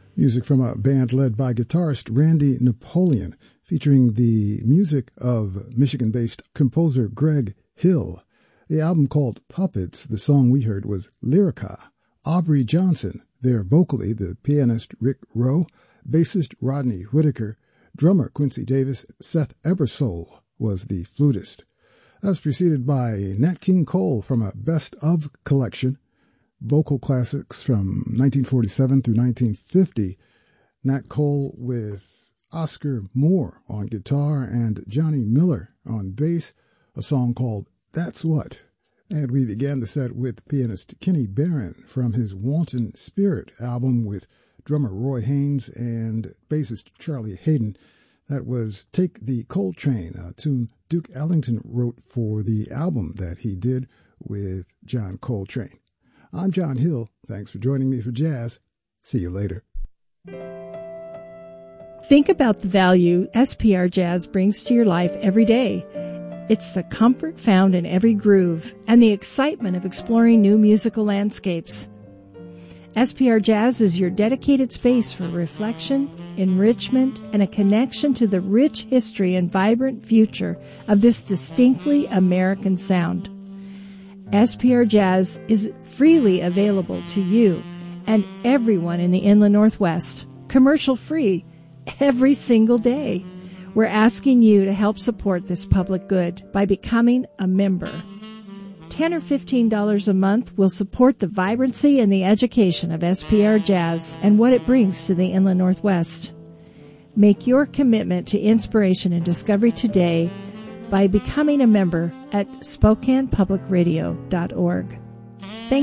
Music from a band led by guitarist Randy Napoleon, featuring the music of Michigan-based composer Greg Hill. The album called Puppets, the song we heard was Lyrica. Aubrey Johnson, there vocally the pianist Rick Rowe, bassist Rodney Whitaker, drummer Quincy Davis, Seth Ebersole was the flutist. That was preceded by Nat King Cole from a Best Of collection, vocal classics from 1947 through 1950. Nat Cole with Oscar Moore on guitar and Johnny Miller on bass, a song called That's What. And we began the set with pianist Kenny Barron from his Wanton Spirit album with drummer Roy Haynes and bassist Charlie Hayden. That was Take the Coltrane, a tune Duke Ellington wrote for the album that he did with John Coltrane. I'm John Hill. Thanks for joining me for Jazz. See you later. Think about the value SPR Jazz brings to your life every day. It's the comfort found in every groove and the excitement of exploring new musical landscapes. SPR Jazz is your dedicated space for reflection, enrichment, and a connection to the rich history and vibrant future of this distinctly American sound. SPR Jazz is freely available to you and everyone in the Inland Northwest, commercial-free, every single day. We're asking you to help support this public good by becoming a member. $10 or $15 a month will support the vibrancy and the education of SPR Jazz and what it brings to the Inland Northwest. Make your commitment to inspiration and discovery today by becoming a member at SpokanePublicRadio.org.